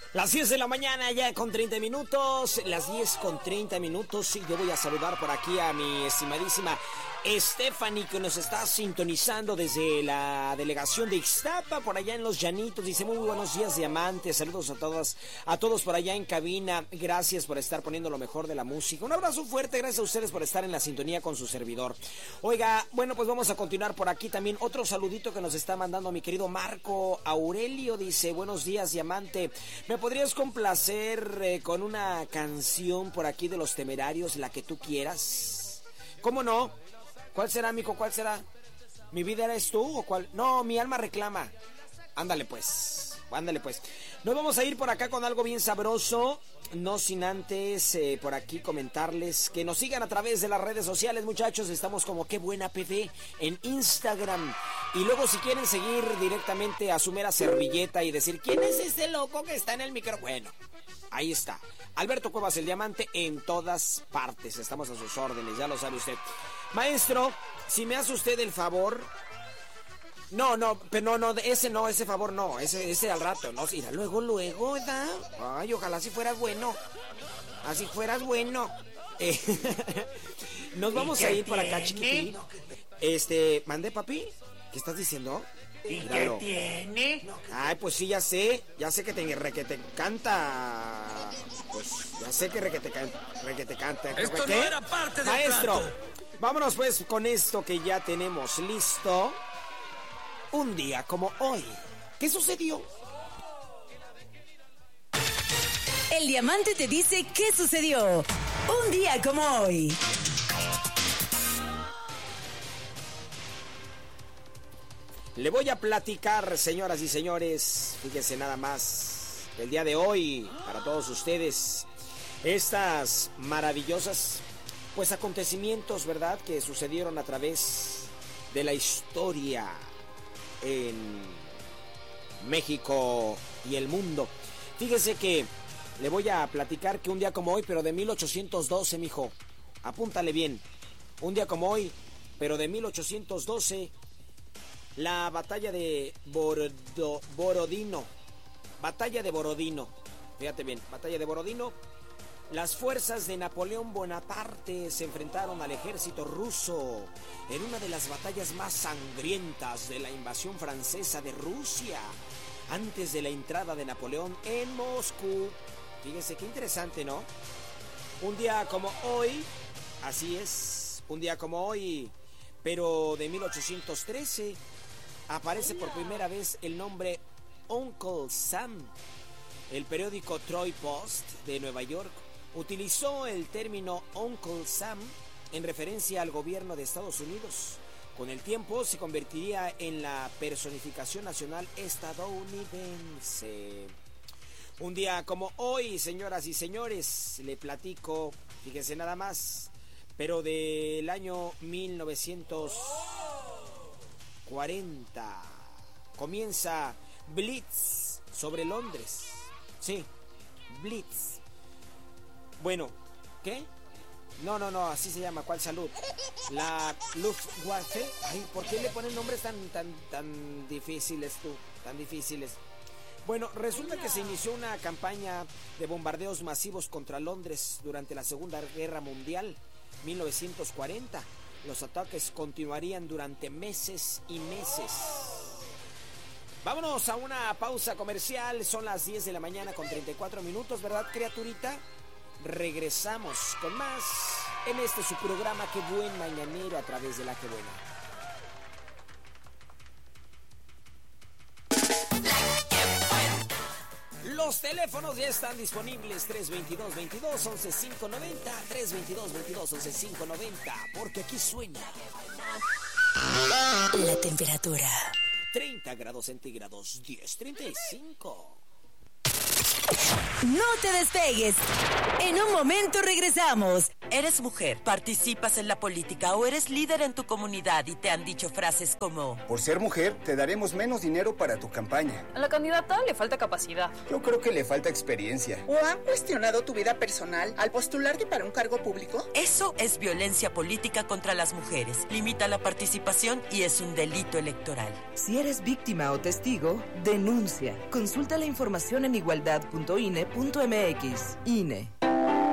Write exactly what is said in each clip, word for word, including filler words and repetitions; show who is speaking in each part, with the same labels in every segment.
Speaker 1: Las diez de la mañana ya con treinta minutos, las diez con treinta minutos, y yo voy a saludar por aquí a mi estimadísima Stephanie, que nos está sintonizando desde la delegación de Ixtapa, por allá en Los Llanitos. Dice: muy buenos días, diamantes, saludos a todas, a todos por allá en cabina, gracias por estar poniendo lo mejor de la música. Un abrazo fuerte, gracias a ustedes por estar en la sintonía con su servidor. Oiga, bueno, pues vamos a continuar por aquí también. Otro saludito que nos está mandando mi querido Marco Aurelio, dice: buenos días, diamante, ¿me podrías complacer eh, con una canción por aquí de Los Temerarios, la que tú quieras? ¿Cómo no? ¿Cuál será, mijo? ¿Cuál será? ¿Mi vida eres tú o cuál? No, Mi alma reclama. Ándale pues, ándale pues. Nos vamos a ir por acá con algo bien sabroso. No sin antes eh, por aquí comentarles que nos sigan a través de las redes sociales, muchachos. Estamos como Qué Buena P D en Instagram. Y luego si quieren seguir directamente a su mera servilleta y decir: ¿quién es ese loco que está en el micro? Bueno, ahí está. Alberto Cuevas, el Diamante, en todas partes. Estamos a sus órdenes, ya lo sabe usted. Maestro, si me hace usted el favor... No, no, pero no, no, ese no, ese favor no, ese, ese al rato, no, mira, luego, luego, ¿da? Ay, ojalá si fueras bueno, así fueras bueno. Eh, nos vamos a ir por acá, chiquitín. Este, ¿mandé, papi? ¿Qué estás diciendo?
Speaker 2: ¿Y
Speaker 1: Míralo.
Speaker 2: qué tiene?
Speaker 1: Ay, pues sí, ya sé, ya sé que te, re, que te canta, pues, ya sé que re, que te, re, que te canta.
Speaker 2: Esto
Speaker 1: ¿Qué?
Speaker 2: no era parte del
Speaker 1: Maestro,
Speaker 2: trato.
Speaker 1: Vámonos pues con esto que ya tenemos listo. Un día como hoy. ¿Qué sucedió?
Speaker 3: El Diamante te dice qué sucedió. Un día como hoy.
Speaker 1: Le voy a platicar, señoras y señores, fíjense nada más, el día de hoy, para todos ustedes, estas maravillosas, pues, acontecimientos, ¿verdad?, que sucedieron a través de la historia en México y el mundo. Fíjese que le voy a platicar que un día como hoy, pero de mil ochocientos doce, mijo, apúntale bien, un día como hoy, pero de mil ochocientos doce, la batalla de Bordo, Borodino, batalla de Borodino, fíjate bien, batalla de Borodino. Las fuerzas de Napoleón Bonaparte se enfrentaron al ejército ruso en una de las batallas más sangrientas de la invasión francesa de Rusia, antes de la entrada de Napoleón en Moscú. Fíjense qué interesante, ¿no? Un día como hoy, así es, un día como hoy, pero de mil ochocientos trece, aparece por primera vez el nombre Uncle Sam. El periódico Troy Post de Nueva York utilizó el término Uncle Sam en referencia al gobierno de Estados Unidos. Con el tiempo se convertiría en la personificación nacional estadounidense. Un día como hoy, señoras y señores, le platico, fíjense nada más, pero del año mil novecientos cuarenta comienza Blitz sobre Londres. Sí, Blitz. Bueno, ¿qué? No, no, no, así se llama. ¿Cuál salud? La Luftwaffe. Ay, ¿por qué le ponen nombres tan, tan, tan difíciles tú? Tan difíciles. Bueno, resulta que se inició una campaña de bombardeos masivos contra Londres durante la Segunda Guerra Mundial, mil novecientos cuarenta. Los ataques continuarían durante meses y meses. Vámonos a una pausa comercial. Son las diez de la mañana con treinta y cuatro minutos, ¿verdad, criaturita? Regresamos con más en este su programa Qué Buen Mañanero a través de la Qué Buena. Los teléfonos ya están disponibles: tres veintidós, veintidós, once, quinientos noventa, tres veintidós, veintidós, once, quinientos noventa, porque aquí sueña
Speaker 3: la temperatura.
Speaker 1: treinta grados centígrados, diez treinta y cinco.
Speaker 3: No te despegues. En un momento regresamos.
Speaker 4: ¿Eres mujer, participas en la política o eres líder en tu comunidad y te han dicho frases como:
Speaker 5: por ser mujer, te daremos menos dinero para tu campaña?
Speaker 6: A la candidata le falta capacidad.
Speaker 5: Yo creo que le falta experiencia.
Speaker 7: ¿O han cuestionado tu vida personal al postularte para un cargo público?
Speaker 4: Eso es violencia política contra las mujeres. Limita la participación y es un delito electoral.
Speaker 8: Si eres víctima o testigo, denuncia. Consulta la información en igualdad
Speaker 2: electricidad punto i n e punto m x. I N E.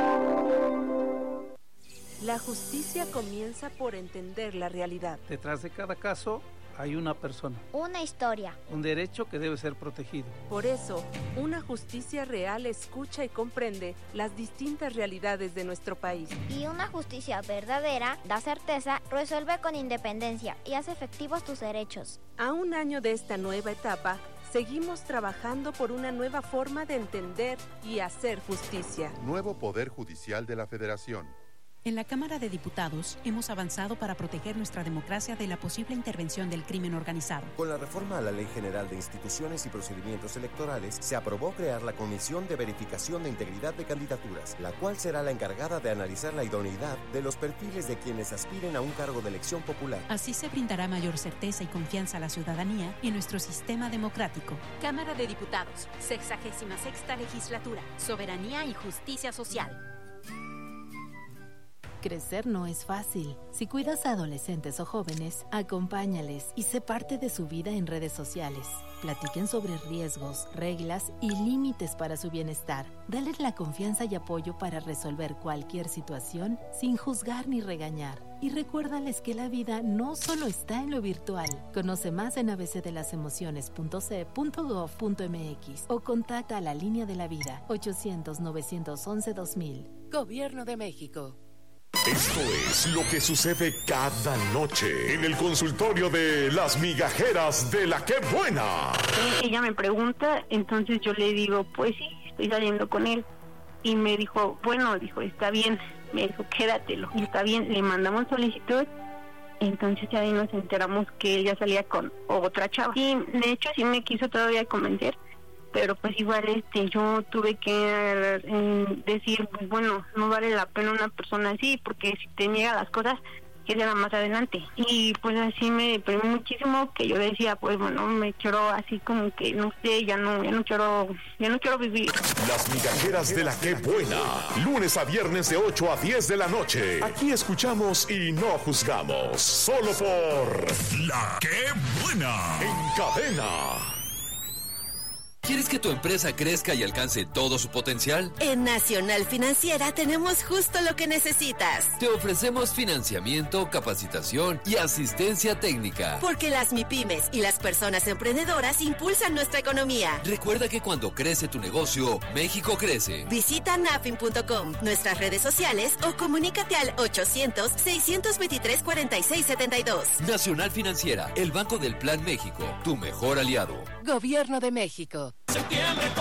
Speaker 8: La justicia comienza por entender la realidad.
Speaker 9: Detrás de cada caso hay una persona.
Speaker 10: Una historia.
Speaker 9: Un derecho que debe ser protegido.
Speaker 8: Por eso, una justicia real escucha y comprende las distintas realidades de nuestro país.
Speaker 10: Y una justicia verdadera da certeza, resuelve con independencia y hace efectivos tus derechos.
Speaker 8: A un año de esta nueva etapa, seguimos trabajando por una nueva forma de entender y hacer justicia.
Speaker 11: Nuevo Poder Judicial de la Federación.
Speaker 12: En la Cámara de Diputados hemos avanzado para proteger nuestra democracia de la posible intervención del crimen organizado.
Speaker 13: Con la reforma a la Ley General de Instituciones y Procedimientos Electorales, se aprobó crear la Comisión de Verificación de Integridad de Candidaturas, la cual será la encargada de analizar la idoneidad de los perfiles de quienes aspiren a un cargo de elección popular.
Speaker 12: Así se brindará mayor certeza y confianza a la ciudadanía en nuestro sistema democrático.
Speaker 14: Cámara de Diputados, sexagésima sexta legislatura, soberanía y justicia social.
Speaker 15: Crecer no es fácil. Si cuidas a adolescentes o jóvenes, acompáñales y sé parte de su vida en redes sociales. Platiquen sobre riesgos, reglas y límites para su bienestar. Dale la confianza y apoyo para resolver cualquier situación sin juzgar ni regañar. Y recuérdales que la vida no solo está en lo virtual. Conoce más en a b c de las emociones punto c e punto gov punto m x o contacta a la Línea de la Vida ochocientos, novecientos once, dos mil.
Speaker 16: Gobierno de México.
Speaker 17: Esto es lo que sucede cada noche en el consultorio de las migajeras de la Qué Buena.
Speaker 18: Ella me pregunta, entonces yo le digo, pues sí, estoy saliendo con él. Y me dijo, bueno, dijo, está bien. Me dijo, quédatelo. Y está bien, le mandamos solicitud. Entonces ya ahí nos enteramos que él ya salía con otra chava. Y de hecho sí me quiso todavía convencer. Pero pues igual este yo tuve que eh, decir, pues bueno, no vale la pena una persona así, porque si te niega las cosas, que sea más adelante. Y pues así me deprimió muchísimo, que yo decía, pues bueno, me quiero así como que, no sé, ya no, ya no quiero, ya no quiero vivir.
Speaker 17: Las migajeras de la Qué Buena, lunes a viernes de ocho a diez de la noche. Aquí escuchamos y no juzgamos, solo por La Qué Buena, en Cadena.
Speaker 19: ¿Quieres que tu empresa crezca y alcance todo su potencial?
Speaker 20: En Nacional Financiera tenemos justo lo que necesitas.
Speaker 19: Te ofrecemos financiamiento, capacitación y asistencia técnica.
Speaker 20: Porque las MIPYMES y las personas emprendedoras impulsan nuestra economía.
Speaker 19: Recuerda que cuando crece tu negocio, México crece.
Speaker 20: Visita nafin punto com, nuestras redes sociales o comunícate al ochocientos, seiscientos veintitrés, cuarenta y seis setenta y dos.
Speaker 19: Nacional Financiera, el Banco del Plan México, tu mejor aliado.
Speaker 16: Gobierno de México.
Speaker 21: Septiembre